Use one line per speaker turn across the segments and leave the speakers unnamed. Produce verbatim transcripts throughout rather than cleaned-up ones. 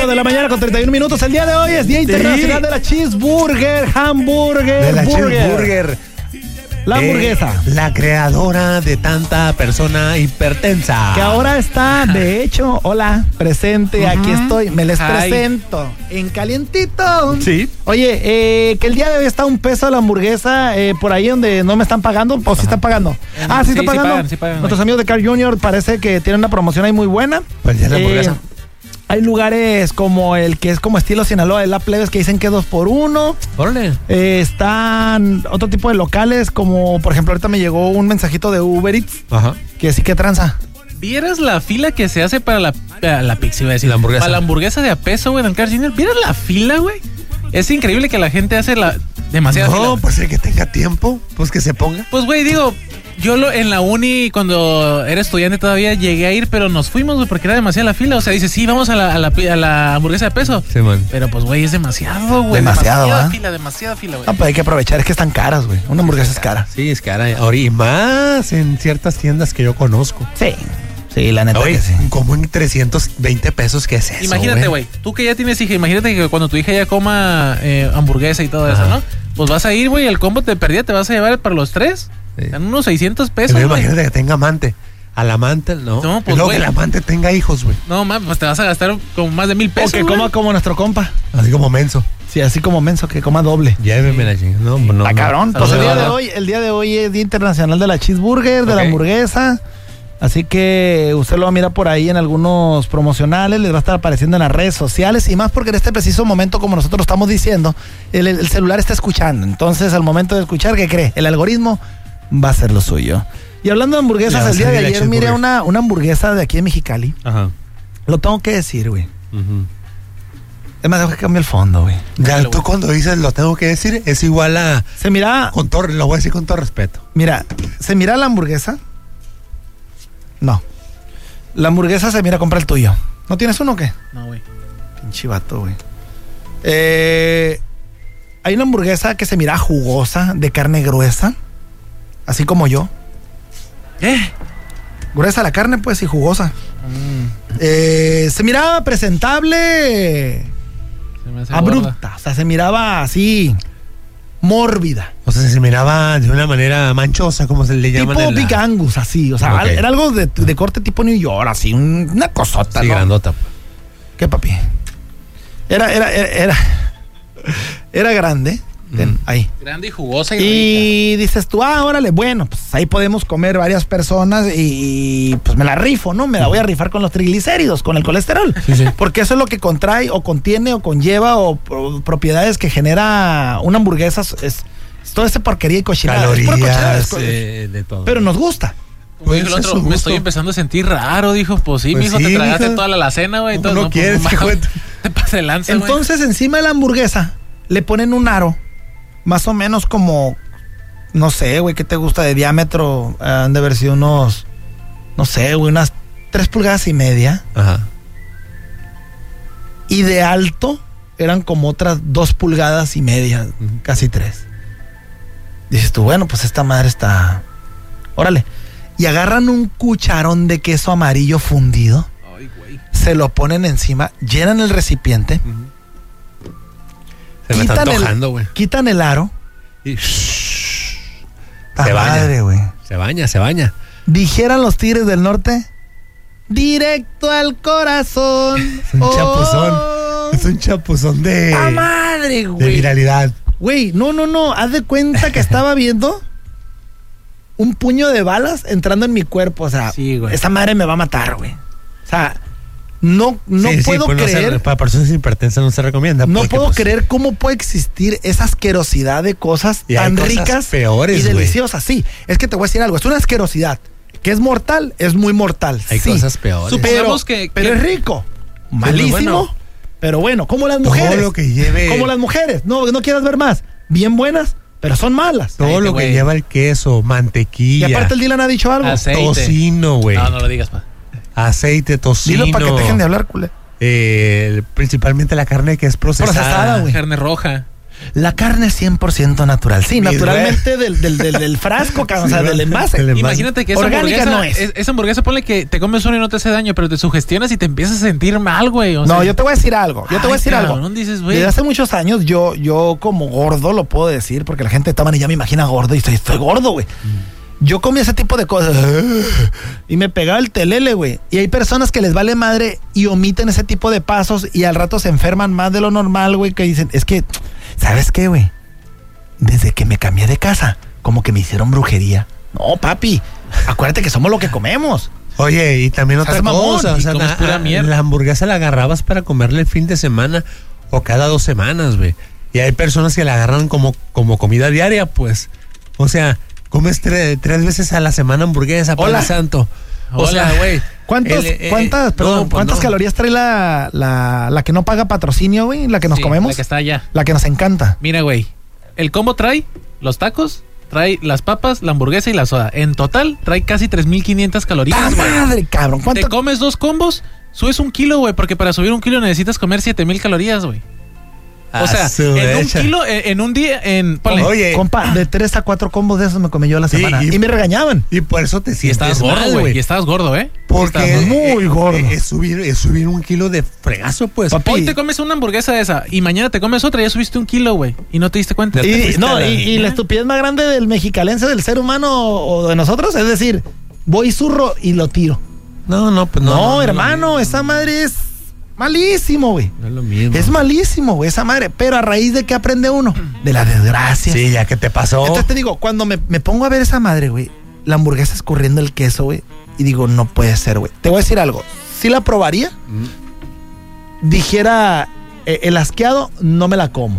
ocho de la mañana con treinta y uno minutos. El día de hoy es Día Internacional sí. de la Cheeseburger, Hamburger,
de la
burger.
Cheeseburger.
La hamburguesa.
Eh, la creadora de tanta persona hipertensa.
Que ahora está, de hecho, hola, presente, uh-huh. aquí estoy. Me les Hi. presento. En calientito.
Sí.
Oye, eh, que el día de hoy está un peso la hamburguesa eh, por ahí donde no me están pagando. ¿O sí están pagando? Ah, sí, sí están pagando. Sí pagan, sí pagan, Nuestros amigos de Carl junior parece que tienen una promoción ahí muy buena.
Pues ya la hamburguesa.
Eh, Hay lugares como el que es como estilo Sinaloa, de la plebes, que dicen que dos por uno.
Órale.
Eh, están otro tipo de locales, como por ejemplo ahorita me llegó un mensajito de Uber Eats.
Ajá.
Que sí que tranza.
¿Vieras la fila que se hace para la, para la pizza, iba a decir?
La hamburguesa.
Para la hamburguesa de a peso, güey, en el Carl junior ¿Vieras la fila, güey? Es increíble que la gente hace la demasiada
no,
fila.
No, pues el que tenga tiempo, pues que se ponga.
Pues, güey, digo... Yo lo, en la uni, cuando era estudiante todavía, llegué a ir, pero nos fuimos, güey, porque era demasiada la fila. O sea, dice, sí, vamos a la, a la, a la hamburguesa de peso.
Sí, man.
Pero pues, güey, es demasiado, güey.
Demasiado,
Demasiada
¿eh?
fila, demasiada fila, güey.
Ah, pues hay que aprovechar, es que están caras, güey. Una hamburguesa es cara.
Sí, es cara. Y más en ciertas tiendas que yo conozco.
Sí. Sí, la neta
Oye,
que sí.
como en trescientos veinte pesos, ¿qué es eso?
Imagínate, güey, tú que ya tienes hija, imagínate que cuando tu hija ya coma eh, hamburguesa y todo Ajá. eso, ¿no? Pues vas a ir, güey, el combo te perdía, te vas a llevar para los tres. Sí. Dan unos seiscientos pesos, güey.
Imagínate que tenga amante. Al amante, no.
No, pues,
y luego
güey.
que el amante tenga hijos, güey.
No, man, pues te vas a gastar como más de mil pesos.
O que
güey.
coma como nuestro compa.
Así como menso.
Sí, así como menso, que coma doble.
Lléveme la chingada. No, no.
Ah, cabrón.
No.
Pues el día de hoy, el día de hoy es Día Internacional de la Cheeseburger, de okay. la hamburguesa. Así que usted lo va a mirar por ahí en algunos promocionales, les va a estar apareciendo en las redes sociales y más porque en este preciso momento, como nosotros lo estamos diciendo, el, el celular está escuchando. Entonces, al momento de escuchar, ¿qué cree? El algoritmo va a ser lo suyo. Y hablando de hamburguesas, el día de ayer miré una, una hamburguesa de aquí de Mexicali.
Ajá.
Lo tengo que decir, güey. Uh-huh. Es más, dejo que cambie el fondo, güey.
Ya, tú cuando dices lo tengo que decir, es igual a...
Se mira...
Con todo, lo voy a decir con todo respeto.
Mira, se mira la hamburguesa... No. La hamburguesa se mira, compra el tuyo. ¿No tienes uno o qué?
No, güey.
Pinche vato, güey. Eh, hay una hamburguesa que se mira jugosa, de carne gruesa. Así como yo.
¿Eh?
Gruesa la carne, pues, y jugosa. Mm. Eh, se miraba presentable. Se me hace abrupta. Gorda. O sea, se miraba así... mórbida.
O sea, se miraba de una manera manchosa, como se le llama.
Tipo
la...
Big Angus, así. O sea, okay. era algo de, de corte tipo New York, así. Un, una cosota,
sí,
¿no?
grandota.
¿Qué, papi? Era, era, era, era, era grande. Ten, ahí.
Grande y jugosa y
Y
rica.
dices tú, ah, órale, bueno, pues ahí podemos comer varias personas y, y pues me la rifo, ¿no? Me la voy a rifar con los triglicéridos, con el colesterol. Sí, sí. Porque eso es lo que contrae o contiene o conlleva o, o propiedades que genera una hamburguesa. Es, es toda esa porquería y cochinada.
Calorías,
es cochinada, es,
eh, de todo.
Pero nos gusta.
Pues dijo el otro, me estoy empezando a sentir raro, dijo, pues sí, pues mijo, sí, te tragaste mijo. Toda la alacena, güey.
No, no quieres,
pues, no, te pase el lanza,
entonces, wey. Encima de la hamburguesa le ponen un aro, más o menos como, no sé, güey, ¿qué te gusta de diámetro? Uh, han de haber sido unos, no sé, güey, unas tres pulgadas y media.
Ajá.
Y de alto eran como otras dos pulgadas y media, uh-huh. casi tres. Dices tú, bueno, pues esta madre está... Órale. Y agarran un cucharón de queso amarillo fundido.
Ay, güey.
Se lo ponen encima, llenan el recipiente.
Uh-huh. Se me está antojando, güey.
Quitan el aro.
Y...
Se
baña.
Madre, güey.
Se baña, se baña.
Dijeran los Tigres del Norte. Directo al corazón.
Es un oh. chapuzón. Es un chapuzón de...
¡Ah, madre, güey!
De viralidad.
Güey, no, no, no. Haz de cuenta que estaba viendo un puño de balas entrando en mi cuerpo. O sea,
sí,
esa madre me va a matar, güey. O sea... No, no
sí,
puedo
sí, pues
creer.
No se, para personas hipertensas no se recomienda.
No
porque,
puedo
pues,
creer cómo puede existir esa asquerosidad de cosas
y
tan
cosas
ricas
peores,
y deliciosas. Sí, es que te voy a decir algo. Es una asquerosidad que es mortal, es muy mortal.
Hay
sí.
cosas peores.
Pero,
que,
pero
que...
es rico. Malísimo. Bueno. Pero bueno, como las mujeres.
Todo lo que lleve.
Como las mujeres. No, no quieras ver más. Bien buenas, pero son malas.
Todo Ay, lo que wey. Lleva el queso, mantequilla.
Y aparte el Dylan ha dicho algo.
Aceite.
Tocino, güey.
No, no lo digas, pa.
Aceite, tocino.
Dilo para que te dejen de hablar, culé.
Eh, principalmente la carne que es procesada.
Procesada, güey.
Carne roja.
La carne es cien por ciento natural. Sí,
Mi
naturalmente del, del, del, del frasco, cabrón,
Sí,
o sea, del envase.
del envase.
Imagínate que esa
Orgánica
hamburguesa,
no es.
es- esa hamburguesa ponle que te comes una y no te hace daño, pero te sugestionas y te empiezas a sentir mal, güey. o
No,
sea,
yo te voy a decir algo. Yo te voy a
ay,
decir algo.
cabrón, dices, güey.
Desde hace muchos años, yo, yo como gordo lo puedo decir, porque la gente de Tábano ya me imagina gordo y estoy, estoy gordo, güey. Yo comí ese tipo de cosas y me pegaba el telele, güey. Y hay personas que les vale madre y omiten ese tipo de pasos y al rato se enferman más de lo normal, güey, que dicen, es que, ¿sabes qué, güey? Desde que me cambié de casa, como que me hicieron brujería. No, papi, acuérdate que somos lo que comemos.
Oye, y también otra
Seas mamón,
cosa, o
y
sea,
comes
la,
pura mierda.
la hamburguesa la agarrabas para comerle el fin de semana o cada dos semanas, güey. Y hay personas que la agarran como, como comida diaria, pues. O sea, comes tre- tres veces a la semana hamburguesa,
Hola.
Padre Santo. O
Hola.
sea, güey.
¿Cuántos,
el- eh,
cuántas,
no,
perdón,
pues
¿cuántas
no.
calorías trae la, la, la que no paga patrocinio, güey? La que nos
Sí,
comemos.
La que está allá.
La que nos encanta.
Mira, güey. El combo trae los tacos, trae las papas, la hamburguesa y la soda. En total, trae casi tres mil quinientas
¡Ah,
calorías, güey.
madre, cabrón!
Te
¿Cuánto?
comes dos combos, subes un kilo, güey, porque para subir un kilo necesitas comer siete mil calorías, güey. O
A
sea,
su
en un
mecha.
kilo, en, en un día, en... ponle,
Oye.
Compa, de tres a cuatro combos de esos me comí yo a la
Sí,
semana.
y-
Y, me regañaban.
Y por eso te
y
sientes
estabas
mal,
gordo, güey. Y estabas gordo, ¿eh?
Porque
Estabas gordo.
muy
eh,
gordo.
eh, Es subir, es subir un kilo de fregazo, pues.
Papi,
Hoy te comes una hamburguesa de esa y mañana te comes otra y ya subiste un kilo, güey. Y no te diste cuenta.
Ya te
Y,
fuiste
no,
a la-
y, y la estupidez más grande del mexicalense, del ser humano o de nosotros, es decir, voy zurro y lo tiro.
No, no, pues
No,
no. no, no
hermano,
es lo
esa madre es malísimo, güey.
mismo, No es lo mismo.
Es malísimo, güey, esa madre. Pero a raíz de qué aprende uno? De la desgracia.
Sí, ya que te pasó.
Entonces te digo, cuando me, me pongo a ver esa madre, güey, la hamburguesa escurriendo el queso, güey, y digo, no puede ser, güey. Te voy a decir algo. Si la probaría,
Mm.
dijera, eh, el asqueado, no me la como.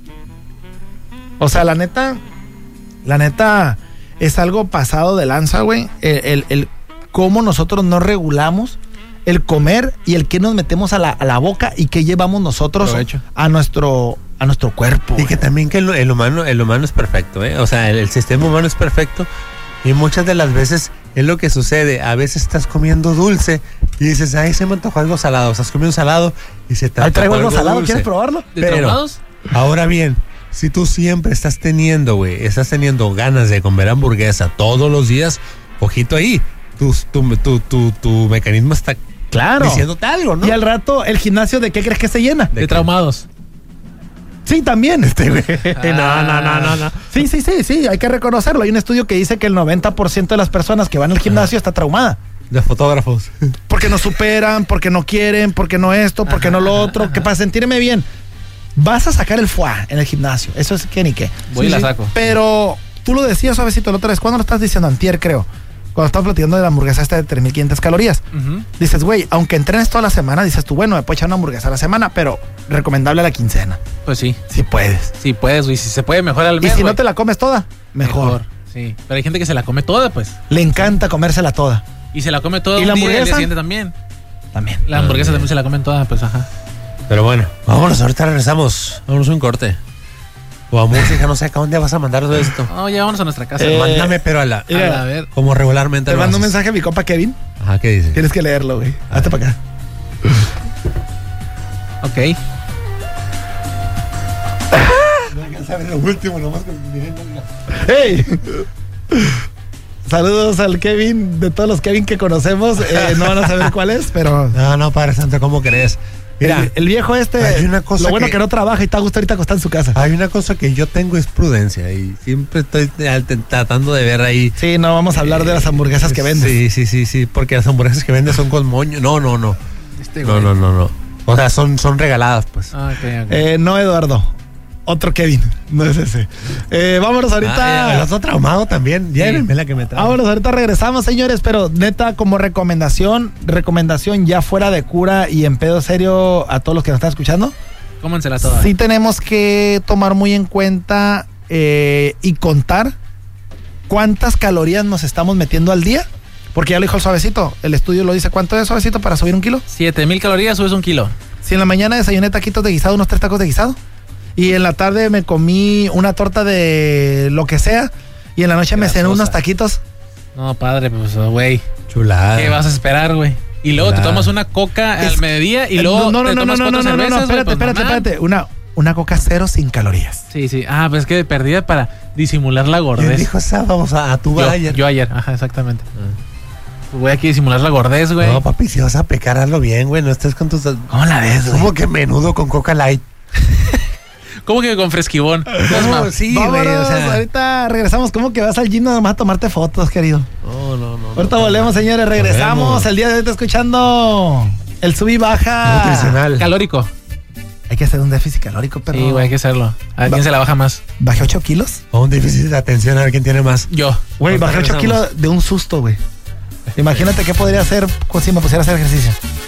O sea, la neta, la neta, es algo pasado de lanza, güey. El, el, el cómo nosotros no regulamos el comer y el que nos metemos a la, a la boca y que llevamos nosotros
Provecho.
a nuestro, a nuestro cuerpo.
Y
güey.
que también que el, el humano, el humano es perfecto, ¿eh? O sea, el, el sistema humano es perfecto. Y muchas de las veces es lo que sucede. A veces estás comiendo dulce y dices, ay, se me antojó algo salado. Estás comiendo salado y se te
Ahí
antojó
traigo algo salado,
dulce.
¿quieres probarlo?
¿De
pero-
traumados?
Ahora bien, si tú siempre estás teniendo, güey, estás teniendo ganas de comer hamburguesa todos los días, ojito ahí. Tu, tu, tu, tu, tu mecanismo está
Claro.
diciéndote algo, ¿no?
Y al rato, ¿el gimnasio de qué crees que se llena?
De,
qué?
traumados.
Sí, también. Este, güey.
No, no, no, no, no.
Sí, sí, sí, sí, hay que reconocerlo. Hay un estudio que dice que el noventa por ciento de las personas que van al gimnasio está traumada.
De fotógrafos.
Porque no superan, porque no quieren, porque no esto, porque no lo otro. Que para sentirme bien, vas a sacar el foie en el gimnasio. Eso es que ni qué.
Voy y la saco.
Pero tú lo decías suavecito la otra vez. ¿Cuándo lo estás diciendo? Antier, creo. Cuando estás platicando de la hamburguesa esta de tres mil quinientas calorías.
Ujú.
Dices, güey, aunque entrenes toda la semana, dices tú, bueno, me puedo echar una hamburguesa a la semana, pero recomendable a la quincena.
Pues sí.
Si puedes.
Sí puedes, güey. Si se puede, mejor al
Y
mes,
si no
güey.
te la comes toda, mejor.
Sí. Pero hay gente que se la come toda, pues.
Le encanta comérsela toda.
Y se la come toda
¿Y
un
la
día y el día
hamburguesa?
siguiente también.
También.
La hamburguesa también se la comen toda, pues ajá.
Pero bueno, vámonos, ahorita regresamos. Vámonos a un corte. O a música, no sé, ¿a dónde vas a mandar todo esto?
No, ya vamos a nuestra casa.
Eh,
Mándame, pero a la.
mira,
a ver.
Como regularmente
Te
lo
mando un
haces.
mensaje a mi compa Kevin.
Ajá, ¿qué dice?
Tienes que leerlo, güey. Hazte para acá.
Ok.
Lo último, nomás
¡Hey! Saludos al Kevin, de todos los Kevin que conocemos. Eh, no van a saber cuál es, pero.
No, no, Padre Santo, ¿cómo crees? Mira,
el, el viejo este.
hay una cosa
lo bueno que...
que-
no trabaja y está a gusto ahorita acostado en su casa.
hay una cosa que yo tengo es prudencia y siempre estoy eh, tratando de ver ahí.
Sí, no vamos a hablar de las hamburguesas que vendes.
Sí, sí, sí, sí, porque las hamburguesas que vendes son con moño. No, no, no.
Este
No,
güey.
no, no, no. O sea, son, son regaladas, pues.
Ah, ok, ok.
Eh, no, Eduardo. Otro Kevin. No es ese. Eh, vámonos ahorita.
Ah, el otro traumado también. Llévenme la que me trae.
Vámonos, ahorita regresamos, señores, pero neta, como recomendación, recomendación ya fuera de cura y en pedo serio a todos los que nos están escuchando,
Cómensela toda.
sí tenemos que tomar muy en cuenta eh, y contar cuántas calorías nos estamos metiendo al día, porque ya lo dijo el suavecito, el estudio lo dice, ¿cuánto es suavecito para subir un kilo?
Siete mil calorías, subes un kilo.
Si en la mañana desayuné taquitos de guisado, unos tres tacos de guisado, y en la tarde me comí una torta de lo que sea, y en la noche me cené
Grasosa.
unos taquitos.
No, padre, pues, güey.
Chulada.
¿Qué vas a esperar, güey? Y luego te
Claro.
tomas una coca
Es-
al mediodía y
Eh,
luego
no, no,
te
no, no,
tomas
no, no,
cuatro
no, no, no,
cervezas, güey,
espérate,
pues,
espérate,
normal.
espérate. Una, una Coca cero sin calorías.
Sí, sí. Ah, pues es que de perdida para disimular la
¿Quién
gordez.
dijo esa? Vamos a, a tu
Yo,
ayer.
yo ayer, ajá, exactamente. Voy aquí a disimular la gordez, güey.
No, papi, si vas a pecar, hazlo bien, güey. No estés con tus...
¿Cómo la ves, güey?
Como que menudo con Coca Light.
¿Cómo que con fresquibón?
No, sí, güey,
Vámonos,
o sea...
ahorita regresamos. ¿Cómo que vas al gym nada más a tomarte fotos, querido?
No, no, no.
Ahorita
no,
volvemos, señores. Regresamos.
Volvemos.
El día de hoy está escuchando el sub y baja.
Nutricional.
Calórico.
Hay que hacer un déficit calórico, pero.
Sí, güey, hay que hacerlo. A ver quién
Va-
se la baja más.
Bajé ocho kilos.
O un déficit de atención, a ver quién tiene más.
Yo.
Güey,
Ahorita
bajé ocho
regresamos.
kilos de un susto, güey. Imagínate qué podría hacer si me pusiera a hacer ejercicio.